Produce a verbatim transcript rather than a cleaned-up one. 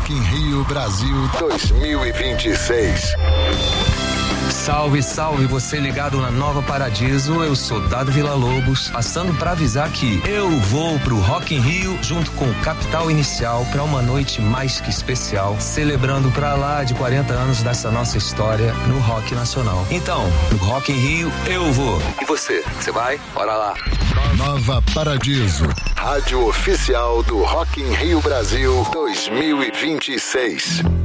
Rock in Rio Brasil dois mil e vinte e seis. Salve, salve, você ligado na Nova Paradiso, eu sou Dado Villa-Lobos, passando pra avisar que eu vou pro Rock in Rio junto com o Capital Inicial pra uma noite mais que especial, celebrando pra lá de quarenta anos dessa nossa história no rock nacional. Então, no Rock in Rio eu vou. E você, você vai? Bora lá. Nova Paradiso, rádio oficial do Rock in Rio Brasil dois mil e vinte e seis.